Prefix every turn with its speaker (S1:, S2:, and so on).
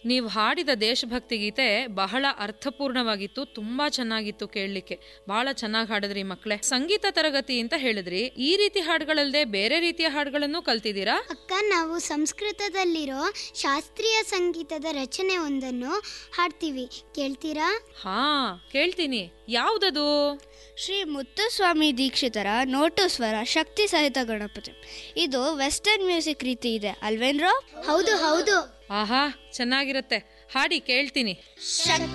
S1: ನೀವು ಹಾಡಿದ ದೇಶಭಕ್ತಿ ಗೀತೆ ಬಹಳ ಅರ್ಥಪೂರ್ಣವಾಗಿತ್ತು, ತುಂಬಾ ಚೆನ್ನಾಗಿತ್ತು ಕೇಳಲಿಕ್ಕೆ. ಬಹಳ ಚೆನ್ನಾಗಿ ಹಾಡಿದ್ರಿ ಮಕ್ಕಳೇ. ಸಂಗೀತ ತರಗತಿ ಅಂತ ಹೇಳಿದ್ರಿ, ಈ ರೀತಿ ಹಾಡುಗಳಲ್ಲದೆ ಬೇರೆ ರೀತಿಯ ಹಾಡುಗಳನ್ನು ಕಲ್ತಿದ್ದೀರಾ?
S2: ಅಕ್ಕ, ನಾವು ಸಂಸ್ಕೃತದಲ್ಲಿರೋ ಶಾಸ್ತ್ರೀಯ ಸಂಗೀತದ ರಚನೆ ಒಂದನ್ನು ಹಾಡ್ತೀವಿ, ಕೇಳ್ತೀರಾ?
S1: ಹಾ, ಕೇಳ್ತೀನಿ. ಯಾವುದದು?
S3: ಶ್ರೀ ಮುತ್ತುಸ್ವಾಮಿ ದೀಕ್ಷಿತರ ನೋಟು ಸ್ವರ ಶಕ್ತಿ ಸಹಿತ ಗಣಪತಿ. ಇದು ವೆಸ್ಟರ್ನ್ ಮ್ಯೂಸಿಕ್ ರೀತಿ ಇದೆ ಅಲ್ವೇನ್ರೋ?
S2: ಹೌದು ಹೌದು.
S1: ಆಹಾ, ಚೆನ್ನಾಗಿರುತ್ತೆ. ಹಾಡಿ ಕೇಳ್ತೀನಿ.